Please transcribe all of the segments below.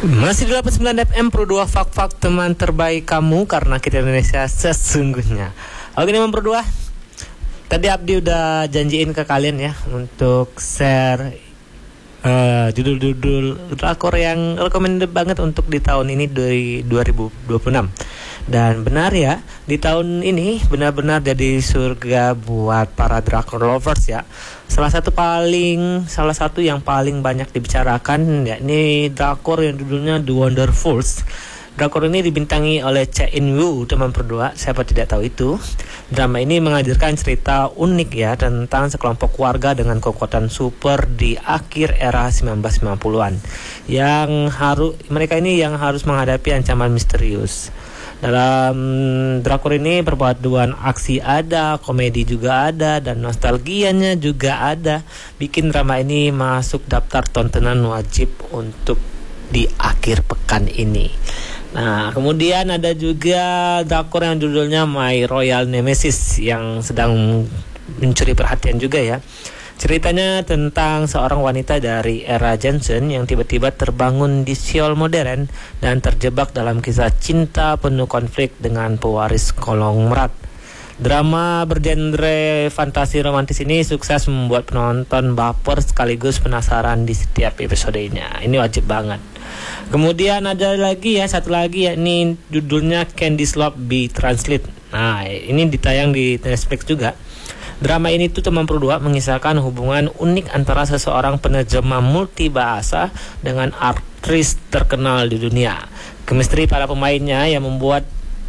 Masih di 89 FM Pro 2 Fak-Fak, teman terbaik kamu, karena kita Indonesia sesungguhnya. Oke nih Pro 2, tadi Abdi udah janjiin ke kalian ya untuk share judul-judul drakor yang recommended banget untuk di tahun ini, dari 2026. Dan benar ya, di tahun ini benar-benar jadi surga buat para drakor lovers ya. Salah satu yang paling banyak dibicarakan yakni drakor yang judulnya The Wonderfuls. Drakor ini dibintangi oleh Cha In-woo, teman berdua, siapa tidak tahu itu. Drama ini menghadirkan cerita unik ya tentang sekelompok warga dengan kekuatan super di akhir era 1990-an. Mereka ini yang harus menghadapi ancaman misterius. Dalam drakor ini perpaduan aksi ada, komedi juga ada, dan nostalgianya juga ada. Bikin drama ini masuk daftar tontonan wajib untuk di akhir pekan ini. Nah, kemudian ada juga drakor yang judulnya My Royal Nemesis yang sedang mencuri perhatian juga ya. Ceritanya tentang seorang wanita dari era Joseon yang tiba-tiba terbangun di Seoul modern dan terjebak dalam kisah cinta penuh konflik dengan pewaris konglomerat. Drama bergenre fantasi romantis ini sukses membuat penonton baper sekaligus penasaran di setiap episodenya. Ini wajib banget. Kemudian ada lagi ya, satu lagi yakni judulnya Candy's Love Be Translate. Nah, ini ditayang di Netflix juga. Drama ini tuh teman berdua mengisahkan hubungan unik antara seseorang penerjemah multibahasa dengan aktris terkenal di dunia. Chemistry para pemainnya yang membuat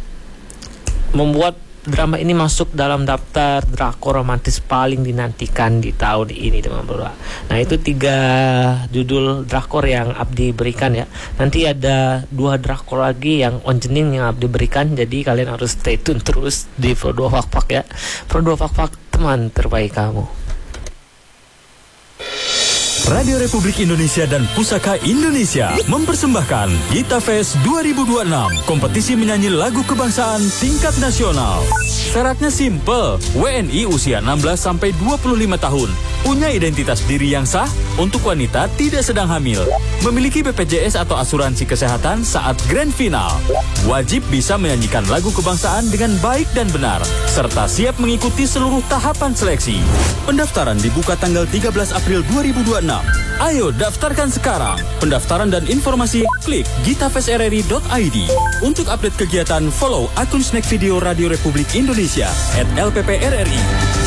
drama ini masuk dalam daftar drakor romantis paling dinantikan di tahun ini, teman berdua. Nah, itu 3 judul drakor yang Abdi berikan ya. Nanti ada 2 drakor lagi yang onjening yang Abdi berikan. Jadi kalian harus stay tune terus di Pro 2 Fak-Fak ya. Pro 2 Fak-Fak, teman terbaik kamu. Radio Republik Indonesia dan Pusaka Indonesia mempersembahkan Gita Fest 2026, kompetisi menyanyi lagu kebangsaan tingkat nasional. Syaratnya simple, WNI usia 16-25 tahun, punya identitas diri yang sah, untuk wanita tidak sedang hamil, memiliki BPJS atau asuransi kesehatan saat grand final, wajib bisa menyanyikan lagu kebangsaan dengan baik dan benar, serta siap mengikuti seluruh tahapan seleksi. Pendaftaran dibuka tanggal 13 April 2026. Ayo daftarkan sekarang. Pendaftaran dan informasi klik gitafestrri.id. Untuk update kegiatan, follow akun Snack Video Radio Republik Indonesia @LPPRRI.